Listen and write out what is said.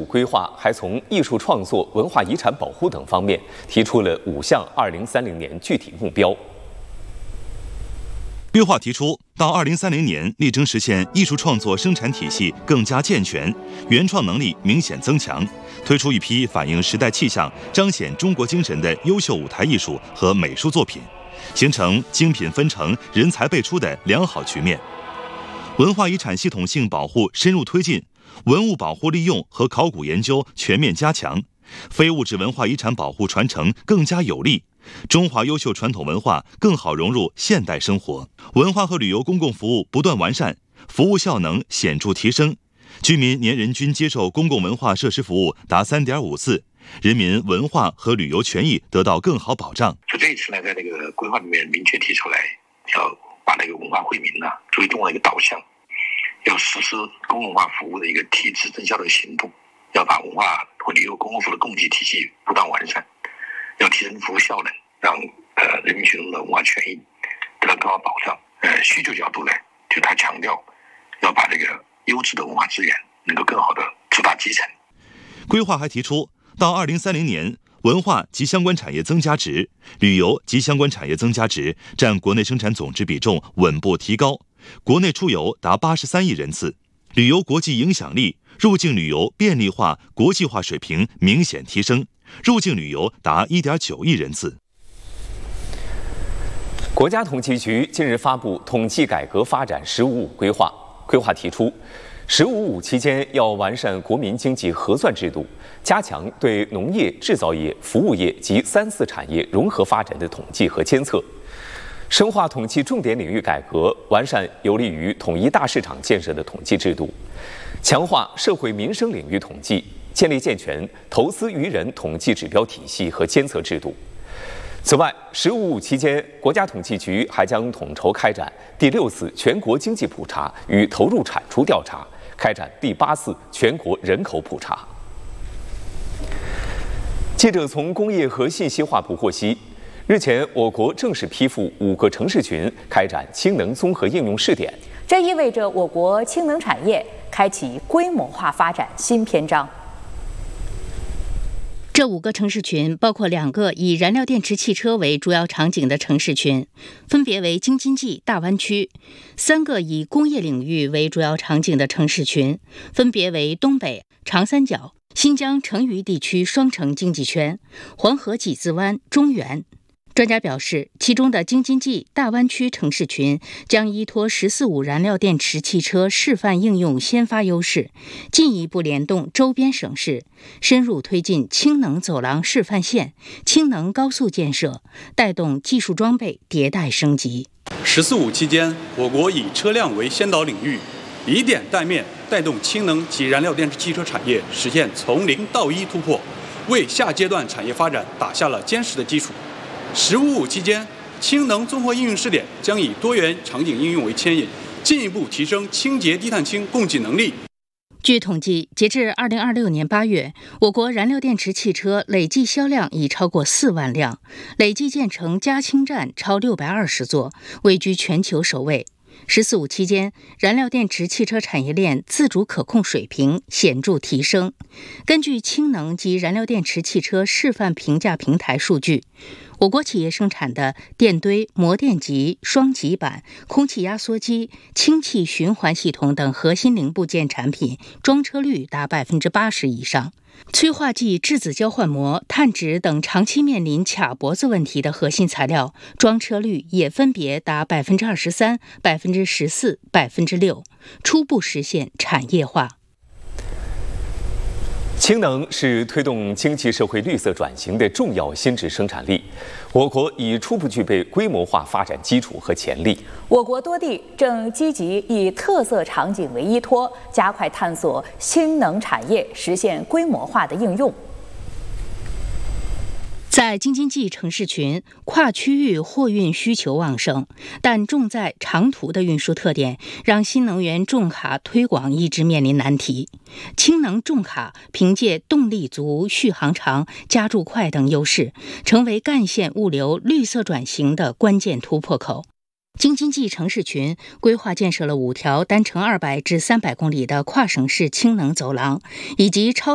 规划还从艺术创作、文化遗产保护等方面提出了5项2030年具体目标。 规划提出，到2030年，力争实现艺术创作生产体系更加健全，原创能力明显增强，推出一批反映时代气象、彰显中国精神的优秀舞台艺术和美术作品，形成精品纷呈、人才辈出的良好局面。文化遗产系统性保护深入推进，文物保护利用和考古研究全面加强，非物质文化遗产保护传承更加有力。中华优秀传统文化更好融入现代生活，文化和旅游公共服务不断完善，服务效能显著提升，居民年人均接受公共文化设施服务达3.5次，人民文化和旅游权益得到更好保障。 就这一次呢，在这个规划里面明确提出来，要把那个文化惠民作为重要的一个导向，要实施公共文化服务的一个提质增效的行动，要把文化和旅游公共服务的供给体系不断完善，要提升服务效能，让人民群众的文化权益得到更好保障。需求角度呢，就他强调要把这个优质的文化资源能够更好的触达基层。 规划还提出，到2030年，文化及相关产业增加值、旅游及相关产业增加值占国内生产总值比重稳步提高，国内出游达83亿人次，旅游国际影响力、入境旅游便利化、国际化水平明显提升，入境旅游达1.9亿人次。 国家统计局近日发布统计改革发展“十五五”规划，规划提出“15·5”期间要完善国民经济核算制度，加强对农业、制造业、服务业及3、4产业融合发展的统计和监测，深化统计重点领域改革，完善有利于统一大市场建设的统计制度，强化社会民生领域统计，建立健全投资于人统计指标体系和监测制度。此外，“15·5”期间，国家统计局还将统筹开展第6次全国经济普查与投入产出调查，开展第8次全国人口普查。记者从工业和信息化部获悉，日前我国正式批复5个城市群开展氢能综合应用试点， 这意味着我国氢能产业开启规模化发展新篇章。 这5个城市群包括2个以燃料电池汽车为主要场景的城市群，分别为京津冀大湾区；3个以工业领域为主要场景的城市群，分别为东北、长三角、新疆成渝地区双城经济圈、黄河几字湾、中原。专家表示，其中的京津冀大湾区城市群将依托“十四五”燃料电池汽车示范应用先发优势，进一步联动周边省市，深入推进氢能走廊示范线、氢能高速建设，带动技术装备迭代升级。 “14·5”期间，我国以车辆为先导领域，以点带面，带动氢能及燃料电池汽车产业实现从0到1突破，为下阶段产业发展打下了坚实的基础。“15·5”期间，氢能综合应用试点将以多元场景应用为牵引，进一步提升清洁低碳氢供给能力。 据统计，截至2026年8月，我国燃料电池汽车累计销量已超过4万辆，累计建成加氢站超620座，位居全球首位。“14·5”期间，燃料电池汽车产业链自主可控水平显著提升。根据氢能及燃料电池汽车示范评价平台数据，我国企业生产的电堆、模电极、双极板、空气压缩机、氢气循环系统等核心零部件产品装车率达80%以上。催化剂质子交换膜、碳纸等长期面临卡脖子问题的核心材料装车率也分别达23%、14%、6%，初步实现产业化。 氢能是推动经济社会绿色转型的重要新质生产力，我国已初步具备规模化发展基础和潜力。 我国多地正积极以特色场景为依托，加快探索氢能产业实现规模化的应用。 在京津冀城市群，跨区域货运需求旺盛，但重在长途的运输特点让新能源重卡推广一直面临难题。氢能重卡凭借动力足、续航长、加注快等优势，成为干线物流绿色转型的关键突破口。京津冀城市群规划建设了5条单程200至300公里的跨省市氢能走廊，以及超